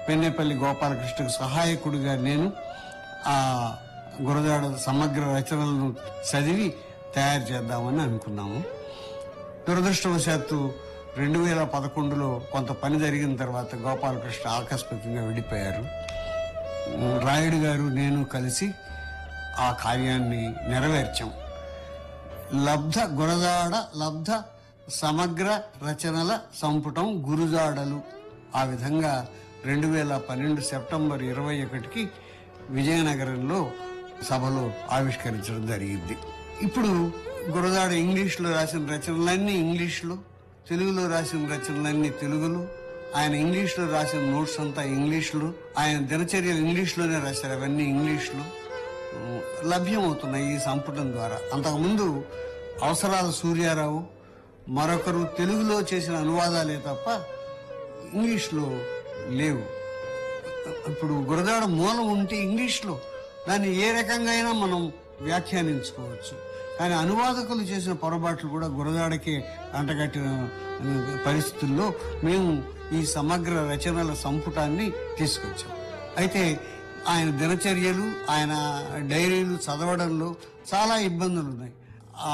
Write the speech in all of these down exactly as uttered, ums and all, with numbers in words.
పెన్నేపల్లి గోపాలకృష్ణకు సహాయకుడిగా నేను ఆ గురజాడ సమగ్ర రచనలను చదివి తయారు చేద్దామని అనుకున్నాము. దురదృష్టవశాత్తు రెండు వేల పదకొండులో కొంత పని జరిగిన తర్వాత గోపాలకృష్ణ ఆకస్మికంగా విడిపోయారు. రాయుడు గారు నేను కలిసి ఆ కార్యాన్ని నెరవేర్చాం. లబ్ధ గురజాడ లబ్ధ సమగ్ర రచనల సంపుటం గురుజాడలు ఆ విధంగా రెండు వేల పన్నెండు సెప్టెంబర్ ఇరవై ఒకటికి విజయనగరంలో సభలో ఆవిష్కరించడం జరిగింది. ఇప్పుడు గురజాడ ఇంగ్లీష్లో రాసిన రచనలన్నీ ఇంగ్లీష్లో, తెలుగులో రాసిన రచనలన్నీ తెలుగులో, ఆయన ఇంగ్లీష్లో రాసిన నోట్స్ అంతా ఇంగ్లీష్లో, ఆయన దినచర్యలు ఇంగ్లీష్లోనే రాశారు, అవన్నీ ఇంగ్లీష్లో లభ్యమవుతున్నాయి ఈ సంపుటం ద్వారా. అంతకుముందు అవసరాల సూర్యారావు మరొకరు తెలుగులో చేసిన అనువాదాలే తప్ప ఇంగ్లీష్లో లేవు. ఇప్పుడు గురజాడ మూలం ఉంటే ఇంగ్లీష్లో దాన్ని ఏ రకంగా అయినా మనం వ్యాఖ్యానించుకోవచ్చు. కానీ అనువాదకులు చేసిన పొరపాట్లు కూడా గురజాడకి అంటగట్టిన పరిస్థితుల్లో మేము ఈ సమగ్ర రచనల సంపుటాన్ని తీసుకొచ్చాం. అయితే ఆయన దినచర్యలు, ఆయన డైరీలు చదవడంలో చాలా ఇబ్బందులు ఉన్నాయి. ఆ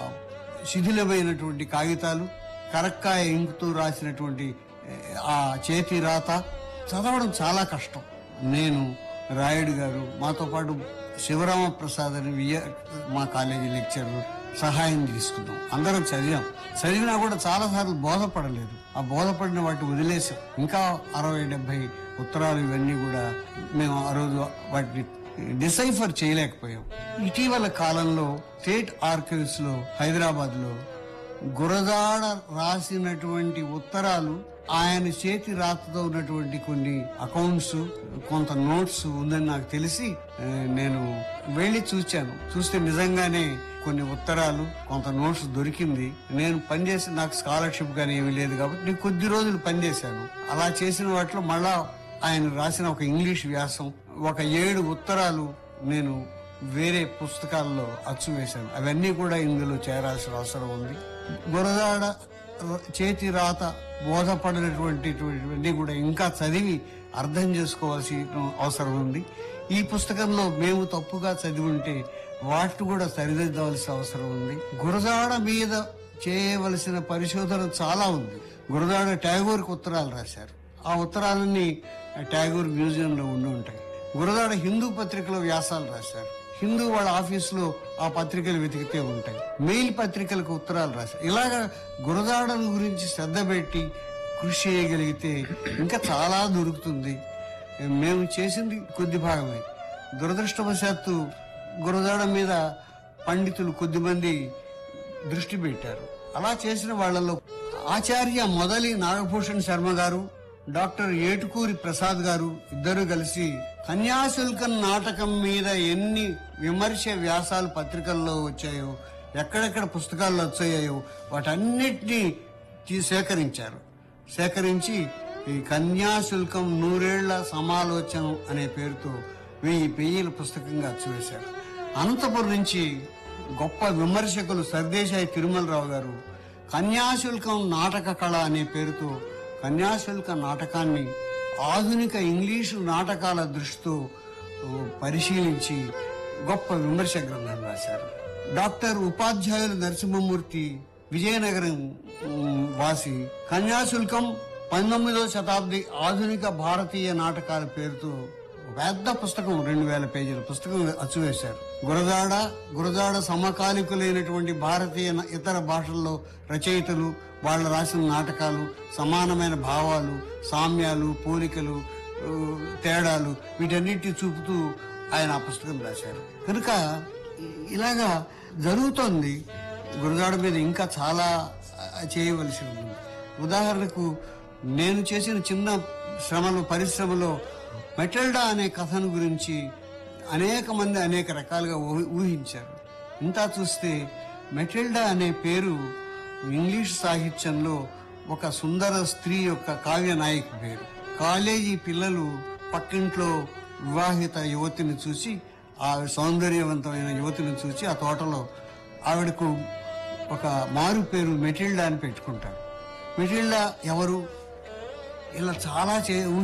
శిథిలమైనటువంటి కాగితాలు, కరక్కాయ ఇంకుతో రాసినటువంటి ఆ చేతి రాత చదవడం చాలా కష్టం. నేను, రాయుడు గారు, మాతో పాటు శివరామ ప్రసాద్ అని వియ మా కాలేజీ లెక్చరర్ సహాయం తీసుకున్నాం. అందరం చదివాం. చదివినా కూడా చాలా సార్లు బోధపడలేదు. ఆ బోధపడిన వాటిని వదిలేసాం. ఇంకా అరవై డెబ్బై ఉత్తరాలు ఇవన్నీ కూడా మేము ఆ రోజు వాటిని డిసైఫర్ చేయలేకపోయాం. ఇటీవల కాలంలో స్టేట్ ఆర్కైవ్స్ లో హైదరాబాద్ లో గురజాడ రాసినటువంటి ఉత్తరాలు, ఆయన చేతి రాతతో ఉన్నటువంటి కొన్ని అకౌంట్స్, కొంత నోట్స్ ఉందని నాకు తెలిసి నేను వెళ్లి చూశాను. చూస్తే నిజంగానే కొన్ని ఉత్తరాలు, కొంత నోట్స్ దొరికింది. నేను పనిచేసి నాకు స్కాలర్షిప్ గానీ ఏమీ లేదు కాబట్టి నేను కొద్ది రోజులు పనిచేశాను. అలా చేసిన వాటిలో మళ్ళా ఆయన రాసిన ఒక ఇంగ్లీష్ వ్యాసం, ఒక ఏడు ఉత్తరాలు నేను వేరే పుస్తకాల్లో అచ్చు వేశాను. అవన్నీ కూడా ఇందులో చేరాల్సిన అవసరం ఉంది. గురజాడ చేతి రాత బోధపడినటువంటి కూడా ఇంకా చదివి అర్థం చేసుకోవాల్సిన అవసరం ఉంది. ఈ పుస్తకంలో మేము తప్పుగా చదివి ఉంటే వాటిని కూడా సరిదిద్దవలసిన అవసరం ఉంది. గురజాడ మీద చేయవలసిన పరిశోధన చాలా ఉంది. గురజాడ ట్యాగోర్కి ఉత్తరాలు రాశారు. ఆ ఉత్తరాలన్నీ ట్యాగోర్ మ్యూజియంలో ఉండి ఉంటాయి. గురజాడ హిందూ పత్రికలో వ్యాసాలు రాశారు. హిందూ వాళ్ళ ఆఫీసులో ఆ పత్రికలు వెతికితే ఉంటాయి. మెయిల్ పత్రికలకు ఉత్తరాలు రాశారు. ఇలాగా గురజాడల గురించి శ్రద్ధ పెట్టి కృషి చేయగలిగితే ఇంకా చాలా దొరుకుతుంది. మేము చేసింది కొద్ది భాగమే. దురదృష్టవశాత్తు గురజాడ మీద పండితులు కొద్దిమంది దృష్టి పెట్టారు. అలా చేసిన వాళ్లలో ఆచార్య మొదలి నాగభూషణ్ శర్మ గారు, డాక్టర్ ఏటుకూరి ప్రసాద్ గారు ఇద్దరు కలిసి కన్యాశుల్కం నాటకం మీద ఎన్ని విమర్శ వ్యాసాలు పత్రికల్లో వచ్చాయో, ఎక్కడెక్కడ పుస్తకాల్లో వచ్చాయో వాటన్నిటినీ సేకరించారు. సేకరించి ఈ కన్యాశుల్కం నూరేళ్ల సమాలోచనం అనే పేరుతో వెయ్యి పేజీల పుస్తకంగా అచ్చువేశారు. అనంతపురం నుంచి గొప్ప విమర్శకులు సర్దేశాయి తిరుమలరావు గారు కన్యాశుల్కం నాటక కళ అనే పేరుతో కన్యాశుల్క నాటకాన్ని ఆధునిక ఇంగ్లీషు నాటకాల దృష్టితో పరిశీలించి గొప్ప విమర్శ గ్రంథం రాశారు. డాక్టర్ ఉపాధ్యాయులు నరసింహమూర్తి విజయనగరం వాసి కన్యాశుల్కం పంతొమ్మిదవ శతాబ్ది ఆధునిక భారతీయ నాటకాల పేరుతో పెద్ద పుస్తకం, రెండు వేల పేజీల పుస్తకం అచ్చువేశారు. గురజాడ గురజాడ సమకాలికులైనటువంటి భారతీయ ఇతర భాషల్లో రచయితలు వాళ్ళు రాసిన నాటకాలు, సమానమైన భావాలు, సామ్యాలు, పోలికలు, తేడాలు వీటన్నిటిని చూపుతూ ఆయన ఆ పుస్తకం రాశారు. కనుక ఇలాగా జరుగుతోంది. గురజాడ మీద ఇంకా చాలా చేయవలసి ఉంది. ఉదాహరణకు నేను చేసిన చిన్న శ్రమలు పరిశ్రమలో మెటిల్డా అనే కథను గురించి అనేక మంది అనేక రకాలుగా ఊహించారు. ఇంతా చూస్తే మెటిల్డా అనే పేరు ఇంగ్లీష్ సాహిత్యంలో ఒక సుందర స్త్రీ యొక్క కావ్య నాయిక పేరు. కాలేజీ పిల్లలు పక్కింట్లో వివాహిత యువతిని చూసి, ఆ సౌందర్యవంతమైన యువతిని చూసి ఆ తోటలో ఆవిడకు ఒక మారు పేరు మెటిల్డా అని పెట్టుకుంటారు. మెటిల్డా ఎవరు? ఇలా చాలా చే